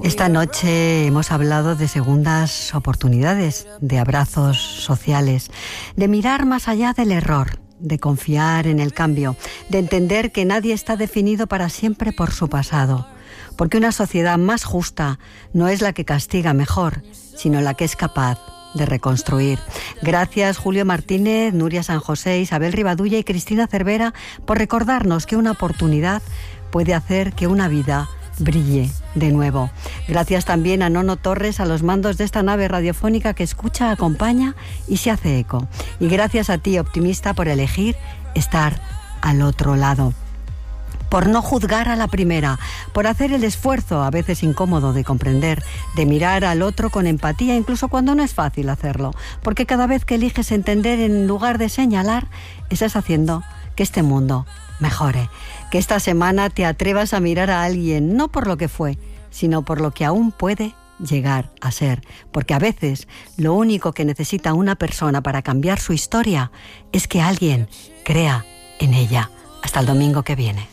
Esta noche hemos hablado de segundas oportunidades, de abrazos sociales, de mirar más allá del error, de confiar en el cambio, de entender que nadie está definido para siempre por su pasado, porque una sociedad más justa no es la que castiga mejor, sino la que es capaz de reconstruir. Gracias Julio Martínez, Nuria San José, Isabel Rivadulla y Cristina Cervera por recordarnos que una oportunidad puede hacer que una vida brille de nuevo. Gracias también a Nono Torres a los mandos de esta nave radiofónica que escucha, acompaña y se hace eco. Y gracias a ti, optimista, por elegir estar al otro lado. Por no juzgar a la primera, por hacer el esfuerzo, a veces incómodo, de comprender, de mirar al otro con empatía, incluso cuando no es fácil hacerlo, porque cada vez que eliges entender en lugar de señalar, estás haciendo que este mundo mejore. Que esta semana te atrevas a mirar a alguien, no por lo que fue, sino por lo que aún puede llegar a ser. Porque a veces lo único que necesita una persona para cambiar su historia es que alguien crea en ella. Hasta el domingo que viene.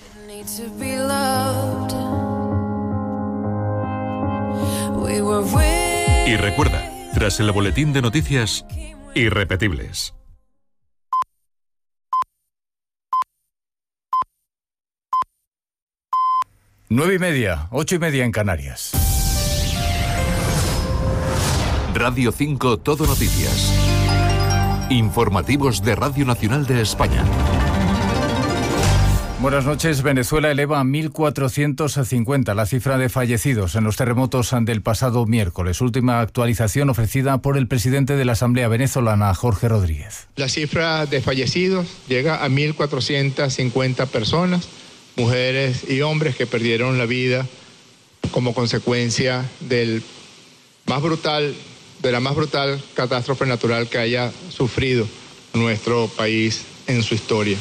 Y recuerda, tras el boletín de noticias, irrepetibles. 9:30, 8:30 en Canarias. Radio 5 Todo Noticias. Informativos de Radio Nacional de España. Buenas noches. Venezuela eleva a 1.450 la cifra de fallecidos en los terremotos del pasado miércoles. Última actualización ofrecida por el presidente de la Asamblea venezolana, Jorge Rodríguez. La cifra de fallecidos llega a 1.450 personas, mujeres y hombres que perdieron la vida como consecuencia de la más brutal catástrofe natural que haya sufrido nuestro país en su historia.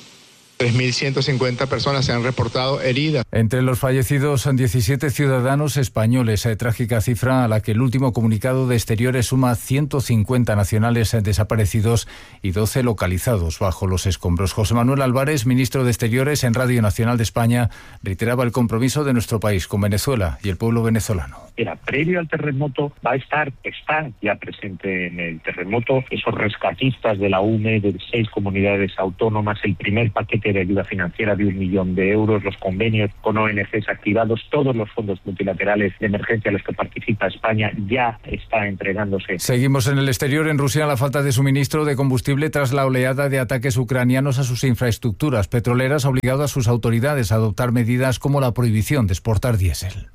3.150 personas se han reportado heridas. Entre los fallecidos, 17 ciudadanos españoles, trágica cifra a la que el último comunicado de Exteriores suma 150 nacionales desaparecidos y 12 localizados bajo los escombros. José Manuel Álvarez, ministro de Exteriores en Radio Nacional de España, reiteraba el compromiso de nuestro país con Venezuela y el pueblo venezolano. Era previo al terremoto, está ya presente en el terremoto, esos rescatistas de la UNE, de 6 comunidades autónomas, el primer paquete de ayuda financiera de 1 millón de euros, los convenios con ONGs activados, todos los fondos multilaterales de emergencia a los que participa España ya está entregándose. Seguimos en el exterior. En Rusia, la falta de suministro de combustible tras la oleada de ataques ucranianos a sus infraestructuras petroleras ha obligado a sus autoridades a adoptar medidas como la prohibición de exportar diésel.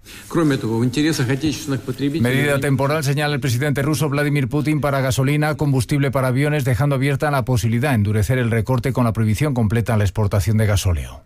Medida temporal, señala el presidente ruso Vladimir Putin, para gasolina, combustible para aviones, dejando abierta la posibilidad de endurecer el recorte con la prohibición completa a la exportación de gasóleo.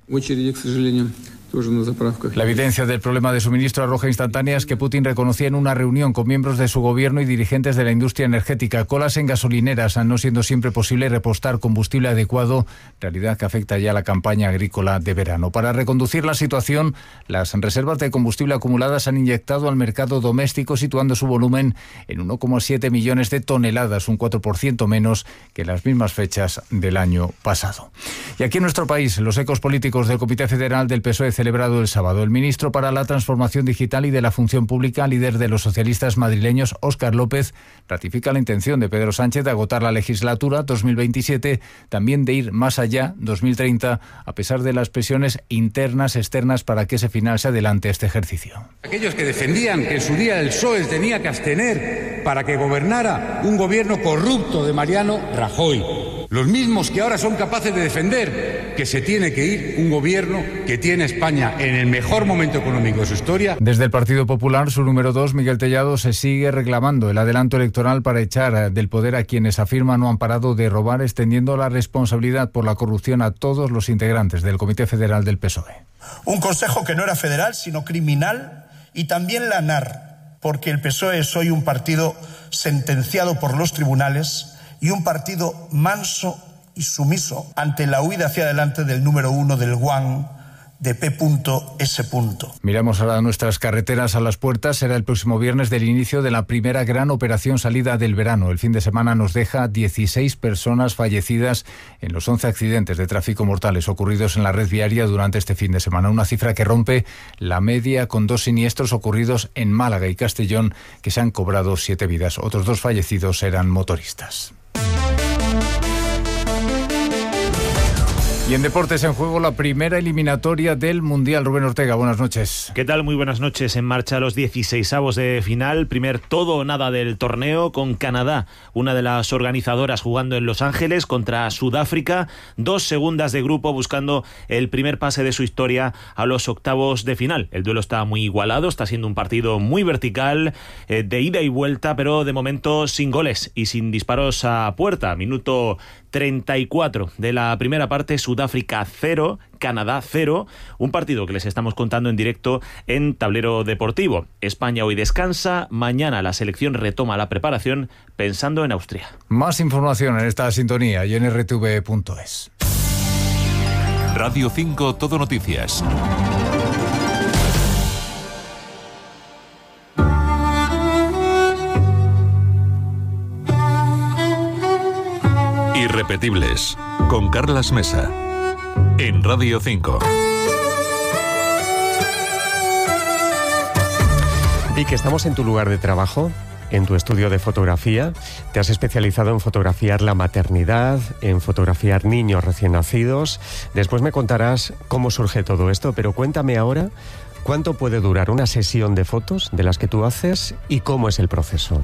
La evidencia del problema de suministro arroja instantáneas que Putin reconocía en una reunión con miembros de su gobierno y dirigentes de la industria energética. Colas en gasolineras, no siendo siempre posible repostar combustible adecuado, realidad que afecta ya a la campaña agrícola de verano. Para reconducir la situación, las reservas de combustible acumuladas han inyectado al mercado doméstico, situando su volumen en 1,7 millones de toneladas, un 4% menos que en las mismas fechas del año pasado. Y aquí en nuestro país, los ecos políticos del Comité Federal del PSOE celebrado el sábado. El ministro para la Transformación Digital y de la Función Pública, líder de los socialistas madrileños, Óscar López, ratifica la intención de Pedro Sánchez de agotar la legislatura 2027, también de ir más allá, 2030, a pesar de las presiones internas, externas, para que ese final se adelante este ejercicio. Aquellos que defendían que en su día el PSOE tenía que abstener para que gobernara un gobierno corrupto de Mariano Rajoy. Los mismos que ahora son capaces de defender que se tiene que ir un gobierno que tiene España en el mejor momento económico de su historia. Desde el Partido Popular, su número 2, Miguel Tellado, se sigue reclamando el adelanto electoral para echar del poder a quienes afirman no han parado de robar, extendiendo la responsabilidad por la corrupción a todos los integrantes del Comité Federal del PSOE. Un consejo que no era federal, sino criminal, y también la NAR, porque el PSOE es hoy un partido sentenciado por los tribunales y un partido manso y sumiso ante la huida hacia adelante del número 1 del One, de P.S. Miramos ahora nuestras carreteras. A las puertas. Será el próximo viernes del inicio de la primera gran operación salida del verano. El fin de semana nos deja 16 personas fallecidas en los 11 accidentes de tráfico mortales ocurridos en la red viaria durante este fin de semana. Una cifra que rompe la media, con 2 siniestros ocurridos en Málaga y Castellón que se han cobrado 7 vidas. Otros 2 fallecidos eran motoristas. Y en deportes, en juego la primera eliminatoria del Mundial. Rubén Ortega, buenas noches. ¿Qué tal? Muy buenas noches. En marcha los 16avos de final. Primer todo o nada del torneo, con Canadá, una de las organizadoras, jugando en Los Ángeles contra Sudáfrica. 2 segundas de grupo buscando el primer pase de su historia a los octavos de final. El duelo está muy igualado, está siendo un partido muy vertical, de ida y vuelta, pero de momento sin goles y sin disparos a puerta. Minuto 34 de la primera parte, Sudáfrica 0, Canadá 0, un partido que les estamos contando en directo en Tablero Deportivo. España hoy descansa, mañana la selección retoma la preparación pensando en Austria. Más información en esta sintonía y en rtv.es. Radio 5 Todo Noticias. Irrepetibles, con Carlas Mesa, en Radio 5. Vic, estamos en tu lugar de trabajo, en tu estudio de fotografía. Te has especializado en fotografiar la maternidad, en fotografiar niños recién nacidos. Después me contarás cómo surge todo esto, pero cuéntame ahora cuánto puede durar una sesión de fotos de las que tú haces y cómo es el proceso.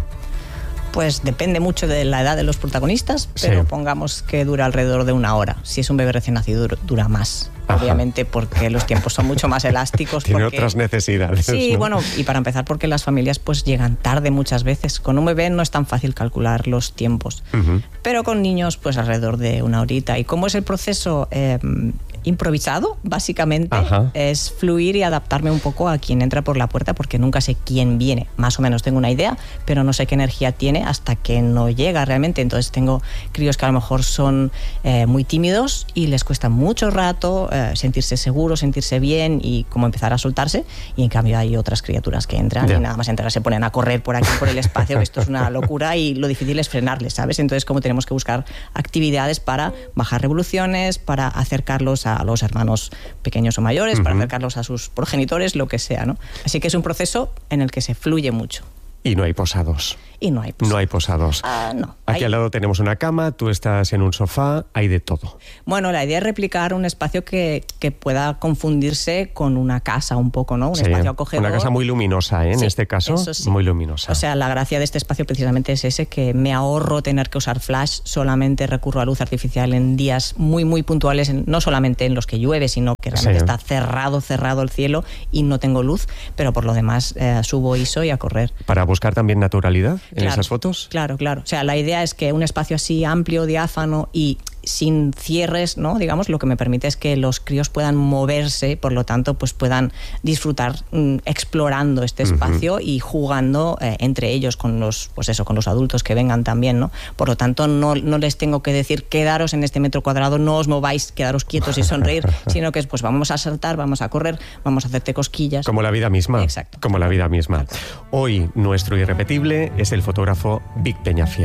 Pues depende mucho de la edad de los protagonistas, pero sí, pongamos que dura alrededor de 1 hora. Si es un bebé recién nacido, dura más. Ajá. Obviamente porque los tiempos son mucho más elásticos. Tiene otras necesidades. Sí, ¿no? Bueno, y para empezar porque las familias pues llegan tarde muchas veces. Con un bebé no es tan fácil calcular los tiempos. Uh-huh. Pero con niños pues alrededor de 1 horita. ¿Y cómo es el proceso? Improvisado, básicamente. Ajá. Es fluir y adaptarme un poco a quien entra por la puerta, porque nunca sé quién viene. Más o menos tengo una idea, pero no sé qué energía tiene hasta que no llega realmente. Entonces tengo críos que a lo mejor son muy tímidos y les cuesta mucho rato sentirse seguros, sentirse bien y como empezar a soltarse, y en cambio hay otras criaturas que entran y nada más entrar se ponen a correr por aquí, por el espacio. Esto es una locura y lo difícil es frenarles, ¿sabes? Entonces como tenemos que buscar actividades para bajar revoluciones, para acercarlos a los hermanos pequeños o mayores, para acercarlos a sus progenitores, lo que sea, ¿no? Así que es un proceso en el que se fluye mucho. Y no hay posados. No hay posados. No. Aquí al lado tenemos una cama, tú estás en un sofá, hay de todo. Bueno, la idea es replicar un espacio que pueda confundirse con una casa un poco, ¿no? Un espacio acogedor. Una casa muy luminosa, ¿eh? En este caso, sí, muy luminosa. O sea, la gracia de este espacio precisamente es ese, que me ahorro tener que usar flash, solamente recurro a luz artificial en días muy, muy puntuales, no solamente en los que llueve, sino que realmente está cerrado el cielo y no tengo luz, pero por lo demás subo ISO y a correr. Para buscar también naturalidad en esas fotos. Claro. O sea, la idea es que un espacio así amplio, diáfano y sin cierres, ¿no? Digamos, lo que me permite es que los críos puedan moverse, por lo tanto, pues puedan disfrutar explorando este espacio y jugando entre ellos con los adultos que vengan también, ¿no? Por lo tanto, no les tengo que decir quedaros en este metro cuadrado, no os mováis, quedaros quietos y sonreír, sino que pues vamos a saltar, vamos a correr, vamos a hacerte cosquillas. Como la vida misma. Exacto. Como la vida misma. Hoy nuestro irrepetible es el fotógrafo Vic Peñafiel.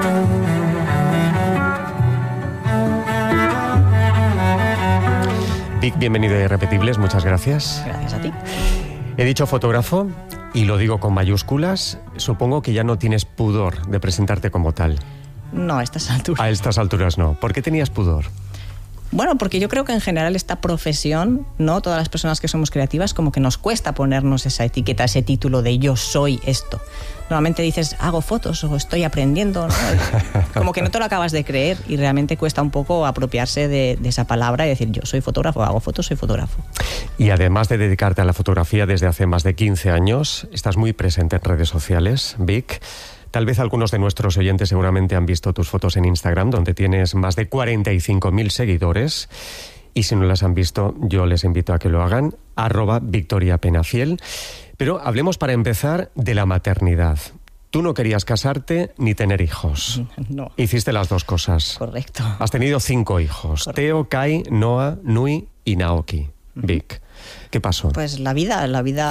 Vic, bienvenido a Irrepetibles, muchas gracias. Gracias a ti. He dicho fotógrafo y lo digo con mayúsculas. Supongo que ya no tienes pudor de presentarte como tal. No, a estas alturas. A estas alturas no. ¿Por qué tenías pudor? Bueno, porque yo creo que en general esta profesión, ¿no? Todas las personas que somos creativas, como que nos cuesta ponernos esa etiqueta, ese título de yo soy esto. Normalmente dices, hago fotos o estoy aprendiendo, ¿no? Como que no te lo acabas de creer y realmente cuesta un poco apropiarse de esa palabra y decir, yo soy fotógrafo, hago fotos, soy fotógrafo. Y además de dedicarte a la fotografía desde hace más de 15 años, estás muy presente en redes sociales, Vic. Tal vez algunos de nuestros oyentes seguramente han visto tus fotos en Instagram, donde tienes más de 45.000 seguidores. Y si no las han visto, yo les invito a que lo hagan, @VictoriaPenafiel. Pero hablemos para empezar de la maternidad. Tú no querías casarte ni tener hijos. No. Hiciste las dos cosas. Correcto. Has tenido 5 hijos. Correcto. Teo, Kai, Noah, Nui y Naoki. Vic. ¿Qué pasó? Pues la vida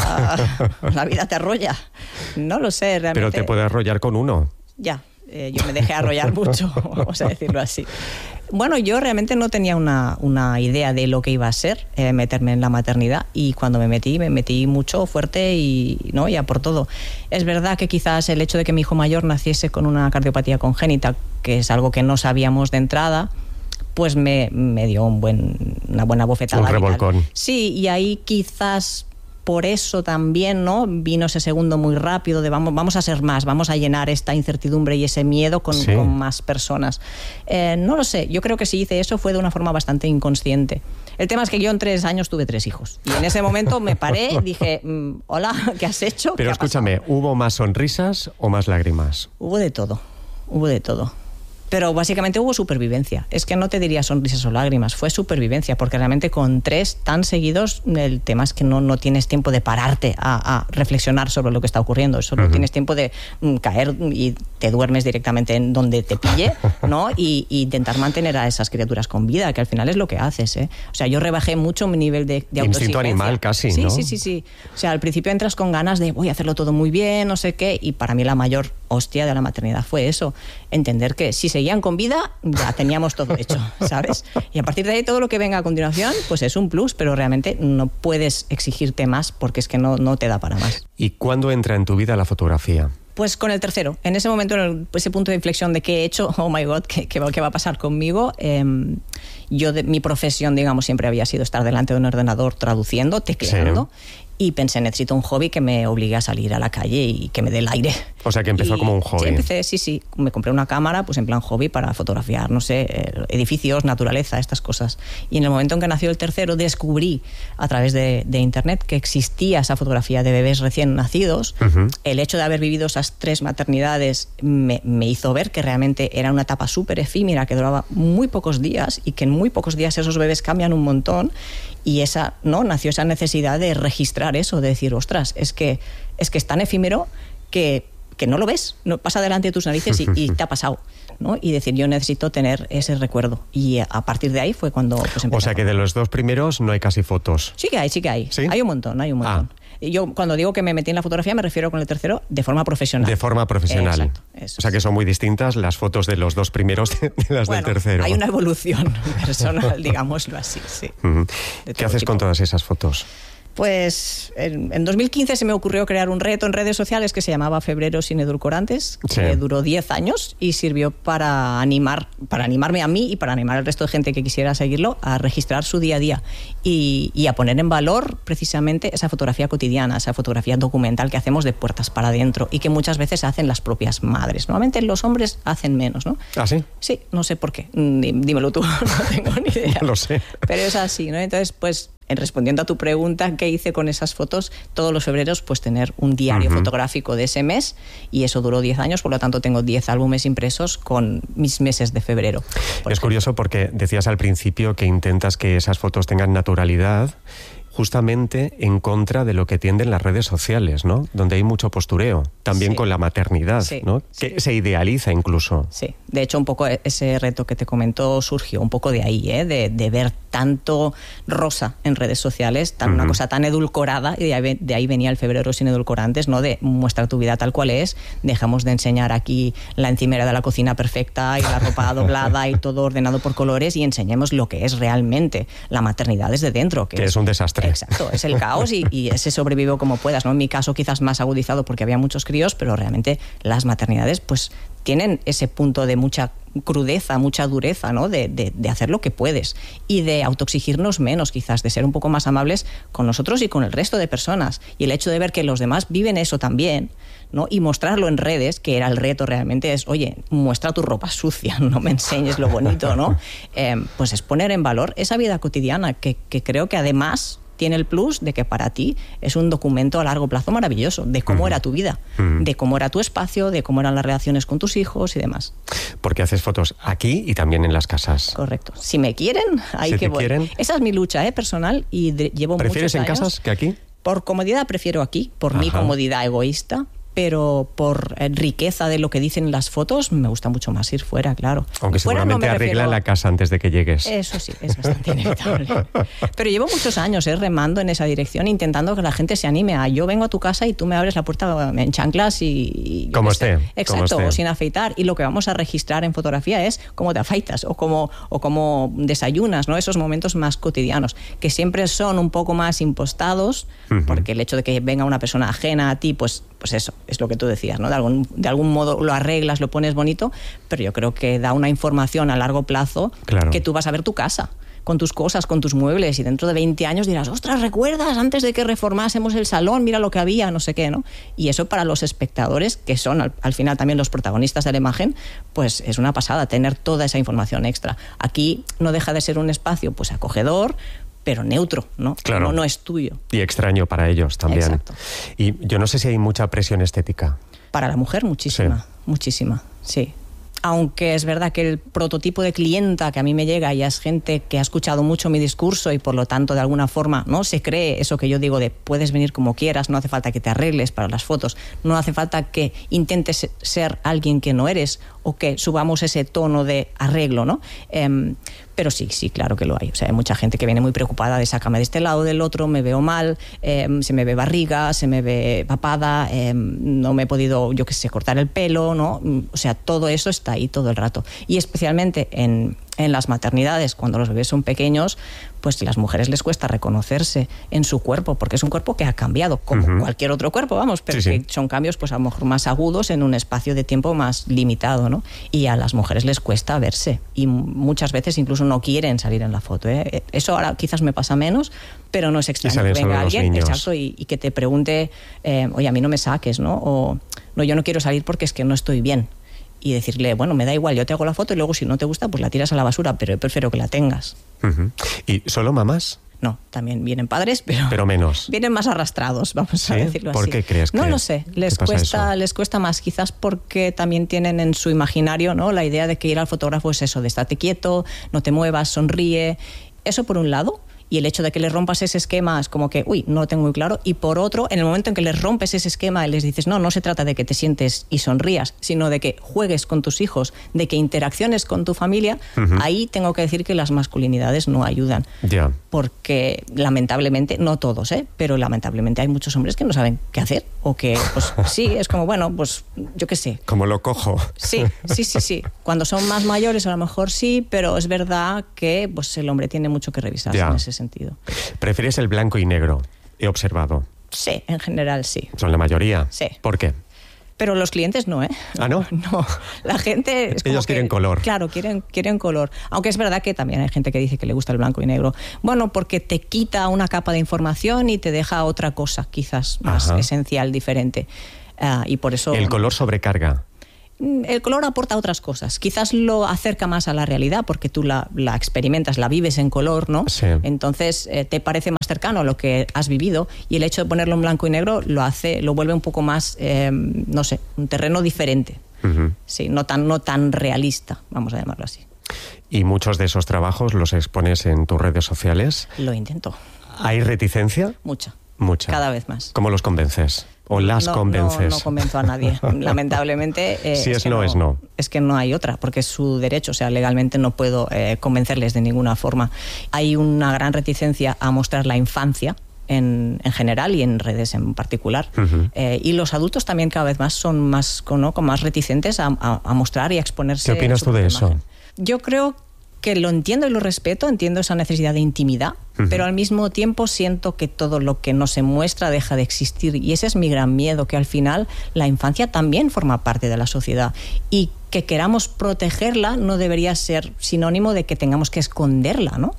te arrolla. No lo sé, realmente. Pero te puede arrollar con uno. Ya, yo me dejé arrollar mucho, vamos a decirlo así. Bueno, yo realmente no tenía una idea de lo que iba a ser meterme en la maternidad, y cuando me metí mucho, fuerte y no, ya por todo. Es verdad que quizás el hecho de que mi hijo mayor naciese con una cardiopatía congénita, que es algo que no sabíamos de entrada, pues me dio una buena bofetada. Un revolcón. Sí, y ahí quizás por eso también, ¿no? Vino ese segundo muy rápido de vamos a ser más, vamos a llenar esta incertidumbre y ese miedo con más personas. No lo sé, yo creo que si hice eso fue de una forma bastante inconsciente. El tema es que yo en 3 años tuve 3 hijos. Y en ese momento me paré y dije, hola, ¿qué has hecho? Pero escúchame, ¿hubo más sonrisas o más lágrimas? Hubo de todo. Pero básicamente hubo supervivencia. Es que no te diría sonrisas o lágrimas, fue supervivencia, porque realmente con 3 tan seguidos, el tema es que no tienes tiempo de pararte a reflexionar sobre lo que está ocurriendo. Solo tienes tiempo de caer y te duermes directamente en donde te pille, ¿no? Y intentar mantener a esas criaturas con vida, que al final es lo que haces, ¿eh? O sea, yo rebajé mucho mi nivel de autoexigencia. Instinto animal casi, ¿no? Sí. O sea, al principio entras con ganas de voy a hacerlo todo muy bien, no sé qué, y para mí la mayor hostia de la maternidad fue eso, entender que si seguían con vida ya teníamos todo hecho, ¿sabes? Y a partir de ahí todo lo que venga a continuación pues es un plus, pero realmente no puedes exigirte más porque es que no te da para más. ¿Y cuándo entra en tu vida la fotografía? Pues con el tercero. En ese momento, en ese punto de inflexión de qué he hecho, oh my God, ¿qué va a pasar conmigo? Mi profesión, digamos, siempre había sido estar delante de un ordenador traduciendo, tecleando. Sí. Y pensé, necesito un hobby que me obligue a salir a la calle y que me dé el aire. O sea, que empezó como un hobby. Sí. Me compré una cámara, pues en plan hobby para fotografiar, no sé, edificios, naturaleza, estas cosas. Y en el momento en que nació el tercero, descubrí a través de internet que existía esa fotografía de bebés recién nacidos. El hecho de haber vivido esas 3 maternidades me hizo ver que realmente era una etapa súper efímera, que duraba muy pocos días y que en muy pocos días esos bebés cambian un montón. Y nació esa necesidad de registrar eso, de decir, ostras, es que es tan efímero que no lo ves, no pasa delante de tus narices y te ha pasado, ¿no? Y decir, yo necesito tener ese recuerdo. Y a partir de ahí fue cuando pues, empecé. O sea que de los 2 primeros no hay casi fotos. Sí que hay. ¿Sí? Hay un montón. Yo cuando digo que me metí en la fotografía me refiero con el tercero de forma profesional. De forma profesional. Exacto. Eso, o sea que son muy distintas las fotos de los 2 primeros de las del tercero. Hay una evolución personal, digámoslo así, sí. ¿Qué haces con todas esas fotos? Pues en 2015 se me ocurrió crear un reto en redes sociales que se llamaba Febrero sin edulcorantes, que duró 10 años y sirvió para animarme a mí y para animar al resto de gente que quisiera seguirlo a registrar su día a día y a poner en valor precisamente esa fotografía cotidiana, esa fotografía documental que hacemos de puertas para adentro y que muchas veces hacen las propias madres. Normalmente los hombres hacen menos, ¿no? ¿Ah, sí? Sí, no sé por qué. Dímelo tú, no tengo ni idea. No lo sé. Pero es así, ¿no? Entonces, pues respondiendo a tu pregunta, ¿qué hice con esas fotos? Todos los febreros, pues tener un diario fotográfico de ese mes, y eso duró 10 años, por lo tanto tengo 10 álbumes impresos con mis meses de febrero. Es curioso porque decías al principio que intentas que esas fotos tengan naturalidad, justamente en contra de lo que tienden las redes sociales, ¿no? Donde hay mucho postureo, también con la maternidad, ¿no? Que se idealiza incluso. Sí, de hecho un poco ese reto que te comento surgió un poco de ahí, de ver tanto rosa en redes sociales, una cosa tan edulcorada, y de ahí venía el Febrero sin edulcorantes, ¿no? De muestra tu vida tal cual es, dejamos de enseñar aquí la encimera de la cocina perfecta y la ropa doblada y todo ordenado por colores, y enseñemos lo que es realmente la maternidad desde dentro. Que es un desastre. Exacto, es el caos y ese sobrevivo como puedas, ¿no? En mi caso quizás más agudizado porque había muchos críos, pero realmente las maternidades pues tienen ese punto de mucha crudeza, mucha dureza, ¿no? De hacer lo que puedes y de autoexigirnos menos quizás, de ser un poco más amables con nosotros y con el resto de personas. Y el hecho de ver que los demás viven eso también, ¿no? Y mostrarlo en redes, que era el reto realmente, es, oye, muestra tu ropa sucia, no me enseñes lo bonito, ¿no? Pues es poner en valor esa vida cotidiana que creo que además tiene el plus de que para ti es un documento a largo plazo maravilloso de cómo era tu vida, de cómo era tu espacio, de cómo eran las relaciones con tus hijos y demás. Porque haces fotos aquí y también en las casas. Correcto. Si me quieren, ahí que voy. Esa es mi lucha personal y llevo muchos años. ¿Prefieres en casas que aquí? Por comodidad prefiero aquí, por mi comodidad egoísta, pero por riqueza de lo que dicen las fotos, me gusta mucho más ir fuera, claro. Aunque seguramente arreglan la casa antes de que llegues. Eso sí, es bastante inevitable. Pero llevo muchos años remando en esa dirección, intentando que la gente se anime a yo vengo a tu casa y tú me abres la puerta en chanclas y como esté. Exacto, o sin afeitar. Y lo que vamos a registrar en fotografía es cómo te afeitas o cómo desayunas, ¿no? Esos momentos más cotidianos, que siempre son un poco más impostados, porque el hecho de que venga una persona ajena a ti, pues eso, es lo que tú decías, ¿no? De algún modo lo arreglas, lo pones bonito, pero yo creo que da una información a largo plazo, claro, que tú vas a ver tu casa, con tus cosas, con tus muebles, y dentro de 20 años dirás, ostras, ¿recuerdas antes de que reformásemos el salón? Mira lo que había, no sé qué, ¿no? Y eso para los espectadores, que son al final también los protagonistas de la imagen, pues es una pasada tener toda esa información extra. Aquí no deja de ser un espacio pues acogedor, pero neutro, ¿no? Claro. No es tuyo. Y extraño para ellos también. Exacto. Y yo no sé si hay mucha presión estética. Para la mujer, muchísima, sí. Muchísima, sí. Aunque es verdad que el prototipo de clienta que a mí me llega ya es gente que ha escuchado mucho mi discurso y por lo tanto de alguna forma no se cree eso que yo digo de puedes venir como quieras, no hace falta que te arregles para las fotos, no hace falta que intentes ser alguien que no eres o que subamos ese tono de arreglo, ¿no? Pero sí, claro que lo hay. O sea, hay mucha gente que viene muy preocupada de sácame de este lado, del otro, me veo mal, se me ve barriga, se me ve papada, no me he podido, yo qué sé, cortar el pelo, ¿no? O sea, todo eso está ahí todo el rato. Y especialmente en las maternidades, cuando los bebés son pequeños, pues a las mujeres les cuesta reconocerse en su cuerpo, porque es un cuerpo que ha cambiado, como cualquier otro cuerpo, vamos, pero sí, que son cambios pues a lo mejor más agudos en un espacio de tiempo más limitado, ¿no? Y a las mujeres les cuesta verse, y muchas veces incluso no quieren salir en la foto, ¿eh? Eso ahora quizás me pasa menos, pero no es extraño que venga alguien, exacto, y que te pregunte, oye, a mí no me saques, ¿no? O no, yo no quiero salir porque es que no estoy bien. Y decirle, bueno, me da igual, yo te hago la foto y luego si no te gusta, pues la tiras a la basura, pero yo prefiero que la tengas. ¿Y solo mamás? No, también vienen padres, pero menos. Vienen más arrastrados, vamos a decirlo así. ¿Por qué crees que? No lo sé, les cuesta más, quizás porque también tienen en su imaginario, ¿no?, la idea de que ir al fotógrafo es eso, de estate quieto, no te muevas, sonríe. Eso por un lado. Y el hecho de que les rompas ese esquema es como que, no lo tengo muy claro. Y por otro, en el momento en que les rompes ese esquema y les dices, no se trata de que te sientes y sonrías, sino de que juegues con tus hijos, de que interacciones con tu familia, ahí tengo que decir que las masculinidades no ayudan. Yeah. Porque lamentablemente, no todos, pero lamentablemente hay muchos hombres que no saben qué hacer. O que, pues sí, es como, bueno, pues yo qué sé. Como lo cojo. Sí. Cuando son más mayores a lo mejor sí, pero es verdad que pues el hombre tiene mucho que revisarse en ese sentido. ¿Prefieres el blanco y negro? He observado. Sí, en general sí. ¿Son la mayoría? Sí. ¿Por qué? Pero los clientes no, ¿eh? ¿Ah, no? No, la gente... Es como ellos quieren color. Claro, quieren color. Aunque es verdad que también hay gente que dice que le gusta el blanco y negro. Bueno, porque te quita una capa de información y te deja otra cosa, quizás más esencial, diferente. Y por eso... ¿El color sobrecarga? El color aporta otras cosas. Quizás lo acerca más a la realidad porque tú la experimentas, la vives en color, ¿no? Sí. Entonces te parece más cercano a lo que has vivido y el hecho de ponerlo en blanco y negro lo vuelve un poco más, no sé, un terreno diferente. Sí, no tan realista, vamos a llamarlo así. ¿Y muchos de esos trabajos los expones en tus redes sociales? Lo intento. ¿Hay reticencia? Mucha. Cada vez más. ¿Cómo los convences? ¿O las convences? No convenzo a nadie. Lamentablemente... si es no, es no. Es que no hay otra, porque es su derecho. O sea, legalmente no puedo convencerles de ninguna forma. Hay una gran reticencia a mostrar la infancia en general y en redes en particular. Y los adultos también cada vez más son más, con más reticentes a mostrar y a exponerse. ¿Qué opinas tú de eso? Yo creo que lo entiendo y lo respeto, entiendo esa necesidad de intimidad, pero al mismo tiempo siento que todo lo que no se muestra deja de existir y ese es mi gran miedo, que al final la infancia también forma parte de la sociedad y que queramos protegerla no debería ser sinónimo de que tengamos que esconderla, ¿no?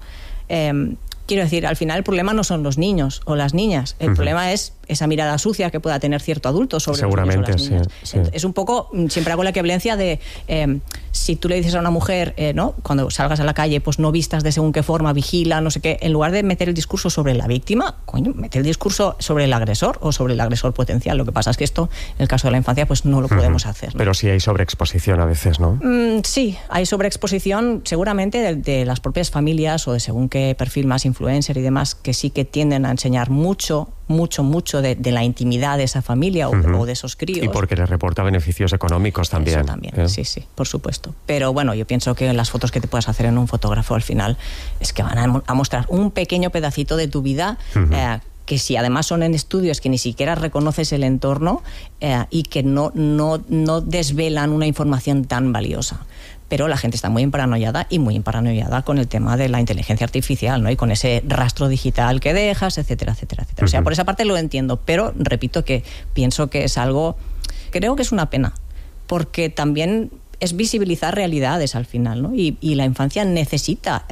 Quiero decir, al final el problema no son los niños o las niñas, el problema es esa mirada sucia que pueda tener cierto adulto sobre los niños o las niñas. Sí. Es un poco, siempre hago la equivalencia de si tú le dices a una mujer, ¿no?, cuando salgas a la calle, pues no vistas de según qué forma, vigila, no sé qué, en lugar de meter el discurso sobre la víctima, meter el discurso sobre el agresor o sobre el agresor potencial. Lo que pasa es que esto, en el caso de la infancia, pues no lo podemos hacer, ¿no? Pero sí hay sobreexposición a veces, ¿no? Sí, hay sobreexposición seguramente de las propias familias o de según qué perfil más influencer y demás, que sí que tienden a enseñar mucho mucho de la intimidad de esa familia o de esos críos. Y porque les reporta beneficios económicos también. Eso también, sí, por supuesto. Pero bueno, yo pienso que las fotos que te puedas hacer en un fotógrafo al final es que van a mostrar un pequeño pedacito de tu vida, que si además son en estudios que ni siquiera reconoces el entorno y que no desvelan una información tan valiosa. Pero la gente está muy emparanoiada con el tema de la inteligencia artificial, ¿no? Y con ese rastro digital que dejas, etcétera, etcétera, etcétera. O sea, por esa parte lo entiendo, pero repito que pienso que es algo, creo que es una pena, porque también es visibilizar realidades al final, ¿no? Y la infancia necesita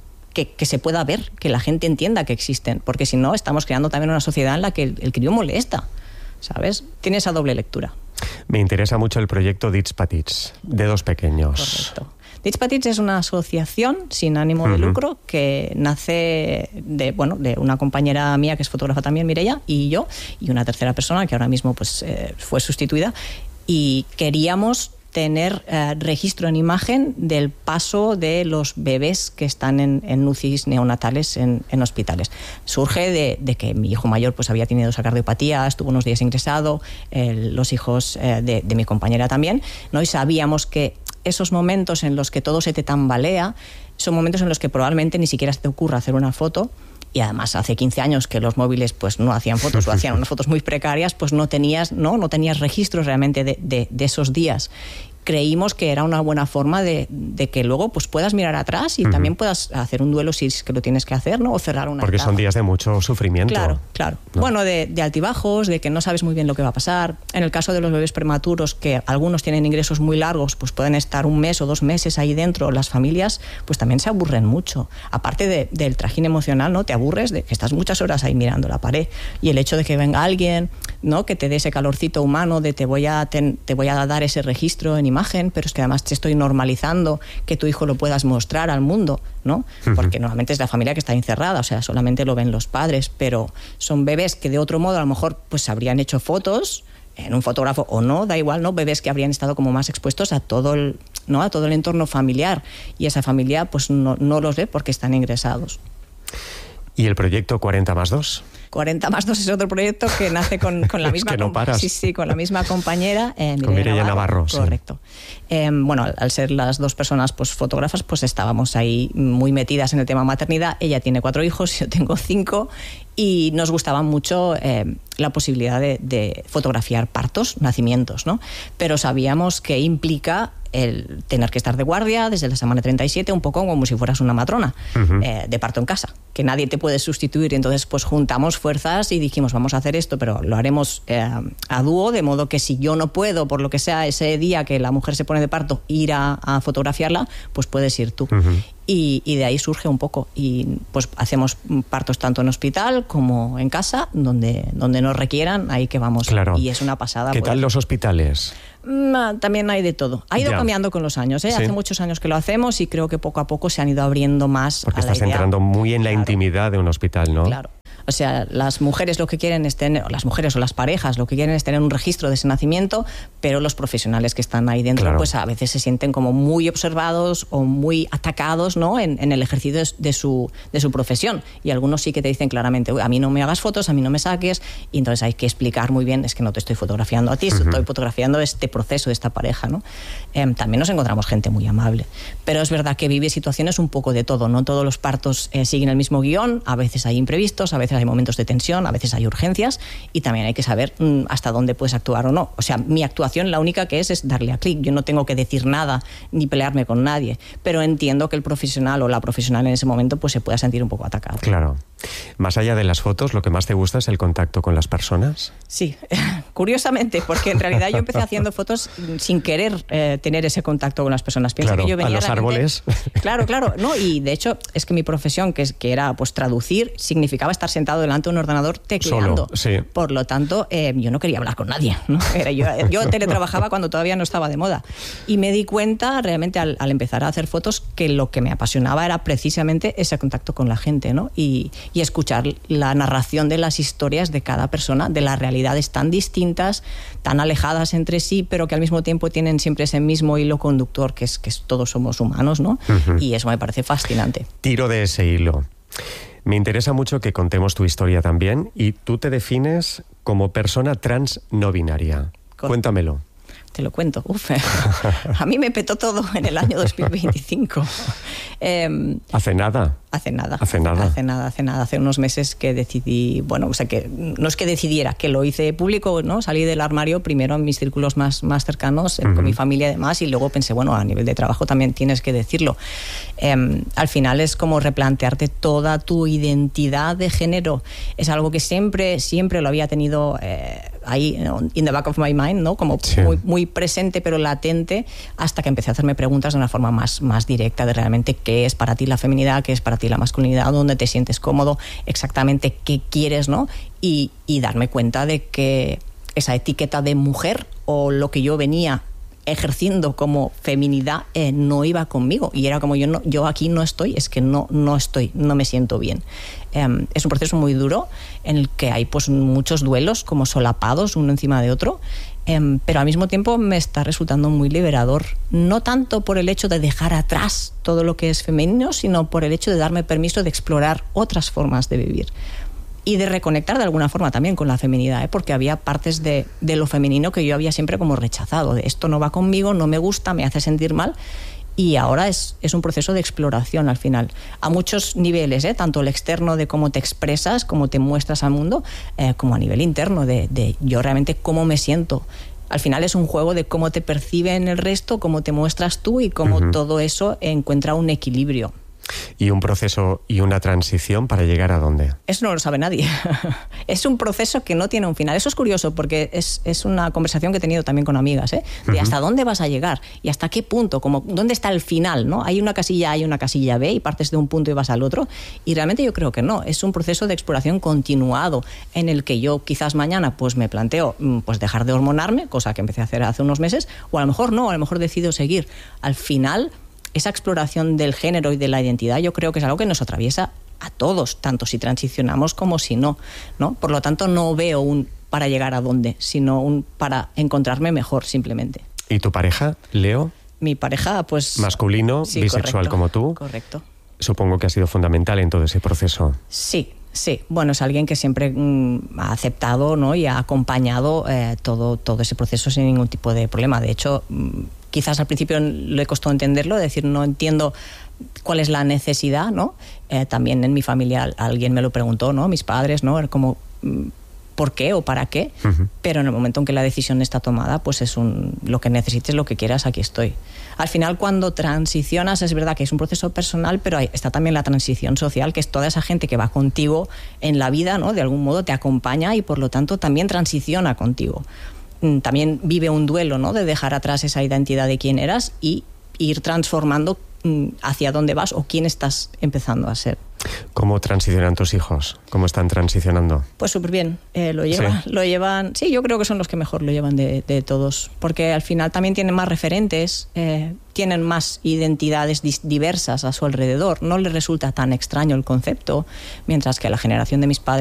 que se pueda ver, que la gente entienda que existen, porque si no estamos creando también una sociedad en la que el crío molesta, ¿sabes? Tiene esa doble lectura. Me interesa mucho el proyecto Dits Petits, Dedos Pequeños. Correcto. Dits Petits es una asociación sin ánimo de lucro que nace de una compañera mía que es fotógrafa también, Mireia, y yo, y una tercera persona que ahora mismo pues fue sustituida, y queríamos tener registro en imagen del paso de los bebés que están en UCIs neonatales en hospitales. Surge de que mi hijo mayor pues había tenido esa cardiopatía, estuvo unos días ingresado, los hijos de mi compañera también, ¿no? Y sabíamos que esos momentos en los que todo se te tambalea son momentos en los que probablemente ni siquiera se te ocurra hacer una foto. Y además hace 15 años que los móviles pues no hacían fotos o hacían unas fotos muy precarias, pues no tenías registros realmente de esos días. Creímos que era una buena forma de que luego pues puedas mirar atrás y también puedas hacer un duelo si es que lo tienes que hacer, ¿no? O cerrar una Porque etapa. son días de mucho sufrimiento. Claro. ¿No? Bueno, de altibajos, de que no sabes muy bien lo que va a pasar. En el caso de los bebés prematuros, que algunos tienen ingresos muy largos, pues pueden estar 1 mes o 2 meses ahí dentro. Las familias pues también se aburren mucho. Aparte del trajín emocional, ¿no? Te aburres de que estás muchas horas ahí mirando la pared. Y el hecho de que venga alguien, ¿no? Que te dé ese calorcito humano de te voy a dar ese registro en imagen, pero es que además te estoy normalizando que tu hijo lo puedas mostrar al mundo, ¿no? Porque normalmente es la familia que está encerrada, o sea, solamente lo ven los padres, pero son bebés que de otro modo a lo mejor pues habrían hecho fotos en un fotógrafo o no, da igual, ¿no? Bebés que habrían estado como más expuestos a todo el entorno familiar, y esa familia pues no los ve porque están ingresados. ¿Y el proyecto 40+2? 40+2 es otro proyecto que nace con la misma... que no paras. Sí, con la misma compañera. Con Mireia Navarro. Correcto. Sí. Bueno, al ser las dos personas pues fotógrafas, pues estábamos ahí muy metidas en el tema maternidad. Ella tiene 4 hijos, yo tengo 5, y nos gustaba mucho la posibilidad de fotografiar partos, nacimientos, ¿no? Pero sabíamos que implica el tener que estar de guardia desde la semana 37, un poco como si fueras una matrona de parto en casa, que nadie te puede sustituir. Entonces pues juntamos fuerzas y dijimos, vamos a hacer esto, pero lo haremos a dúo, de modo que si yo no puedo, por lo que sea, ese día que la mujer se pone de parto, ir a fotografiarla, pues puedes ir tú. Y de ahí surge un poco, y pues hacemos partos tanto en hospital como en casa, donde nos requieran, ahí que vamos. Claro. Y es una pasada. ¿Qué tal los hospitales? También hay de todo. Ha ido cambiando con los años, ¿eh? Sí. Hace muchos años que lo hacemos y creo que poco a poco se han ido abriendo más. Porque estás entrando muy en la intimidad de un hospital, ¿no? Claro. O sea, las mujeres lo que quieren es tener, o las mujeres o las parejas lo que quieren es tener un registro de ese nacimiento, pero los profesionales que están ahí dentro, pues a veces se sienten como muy observados o muy atacados, ¿no? En el ejercicio de su profesión. Y algunos sí que te dicen claramente, a mí no me hagas fotos, a mí no me saques, y entonces hay que explicar muy bien, es que no te estoy fotografiando a ti, estoy fotografiando este proceso de esta pareja, ¿no? También nos encontramos gente muy amable, pero es verdad que vive situaciones un poco de todo, no todos los partos siguen el mismo guión, a veces hay imprevistos, a veces hay momentos de tensión, a veces hay urgencias, y también hay que saber hasta dónde puedes actuar o no. O sea, mi actuación la única que es darle a clic. Yo no tengo que decir nada ni pelearme con nadie, pero entiendo que el profesional o la profesional en ese momento pues se pueda sentir un poco atacado. Claro. Más allá de las fotos, ¿lo que más te gusta es el contacto con las personas? Sí, curiosamente, porque en realidad yo empecé haciendo fotos sin querer tener ese contacto con las personas. Piensa que yo venía a los árboles. Claro, no, y de hecho es que mi profesión, que era pues traducir, significaba estar sentado delante de un ordenador tecleando. Solo, sí. Por lo tanto, yo no quería hablar con nadie, ¿no? Yo teletrabajaba cuando todavía no estaba de moda. Y me di cuenta realmente al empezar a hacer fotos que lo que me apasionaba era precisamente ese contacto con la gente, ¿no? Y escuchar la narración de las historias de cada persona, de las realidades tan distintas, tan alejadas entre sí, pero que al mismo tiempo tienen siempre ese mismo hilo conductor, que es todos somos humanos, ¿no? Y eso me parece fascinante. Tiro de ese hilo. Me interesa mucho que contemos tu historia también, y tú te defines como persona trans no binaria. Cuéntamelo. Te lo cuento. A mí me petó todo en el año 2025. ¿Hace nada? Hace nada. Hace unos meses que decidí, bueno, o sea, que no es que decidiera, que lo hice público, ¿no? Salí del armario primero en mis círculos más cercanos, con mi familia y demás, y luego pensé, bueno, a nivel de trabajo también tienes que decirlo. Al final es como replantearte toda tu identidad de género. Es algo que siempre lo había tenido ahí, in the back of my mind, ¿no? Como muy presente, pero latente, hasta que empecé a hacerme preguntas de una forma más directa de realmente qué es para ti la feminidad, qué es para ti la masculinidad, dónde te sientes cómodo, exactamente qué quieres, ¿no? Y darme cuenta de que esa etiqueta de mujer o lo que yo venía ejerciendo como feminidad no iba conmigo, y era como yo aquí no estoy, es que no me siento bien. Es un proceso muy duro en el que hay pues muchos duelos como solapados uno encima de otro, pero al mismo tiempo me está resultando muy liberador, no tanto por el hecho de dejar atrás todo lo que es femenino, sino por el hecho de darme permiso de explorar otras formas de vivir y de reconectar de alguna forma también con la feminidad, porque había partes de lo femenino que yo había siempre como rechazado, de esto no va conmigo, no me gusta, me hace sentir mal. Y ahora es un proceso de exploración al final, a muchos niveles, tanto el externo de cómo te expresas, cómo te muestras al mundo, como a nivel interno de yo realmente cómo me siento. Al final es un juego de cómo te perciben el resto, cómo te muestras tú y cómo todo eso encuentra un equilibrio. ¿Y un proceso y una transición para llegar a dónde? Eso no lo sabe nadie. Es un proceso que no tiene un final. Eso es curioso porque es una conversación que he tenido también con amigas, de hasta dónde vas a llegar y hasta qué punto, como dónde está el final, ¿no? Hay una casilla A, hay una casilla B y partes de un punto y vas al otro, y realmente yo creo que no. Es un proceso de exploración continuado en el que yo quizás mañana pues me planteo pues dejar de hormonarme, cosa que empecé a hacer hace unos meses, o a lo mejor no, a lo mejor decido seguir. Al final, esa exploración del género y de la identidad yo creo que es algo que nos atraviesa a todos, tanto si transicionamos como si no, ¿no? Por lo tanto, no veo un para llegar a dónde, sino un para encontrarme mejor, simplemente. ¿Y tu pareja, Leo? Mi pareja, pues... Masculino, sí, bisexual, correcto, como tú. Correcto. Supongo que ha sido fundamental en todo ese proceso. Sí. Bueno, es alguien que siempre ha aceptado, ¿no? Y ha acompañado todo ese proceso sin ningún tipo de problema. De hecho, quizás al principio le costó entenderlo, es decir, no entiendo cuál es la necesidad, ¿no? También en mi familia alguien me lo preguntó, ¿no? Mis padres, ¿no? Era como, ¿por qué o para qué? Pero en el momento en que la decisión está tomada, pues es lo que necesites, lo que quieras, aquí estoy. Al final, cuando transicionas, es verdad que es un proceso personal, pero está también la transición social, que es toda esa gente que va contigo en la vida, ¿no? De algún modo te acompaña y por lo tanto también transiciona contigo. También vive un duelo, ¿no? De dejar atrás esa identidad de quién eras y ir transformando hacia dónde vas o quién estás empezando a ser. ¿Cómo transicionan tus hijos? ¿Cómo están transicionando? Pues súper bien. Lo llevan, sí, yo creo que son los que mejor lo llevan de todos, porque al final también tienen más referentes, tienen más identidades diversas a su alrededor. No les resulta tan extraño el concepto, mientras que a la generación de mis padres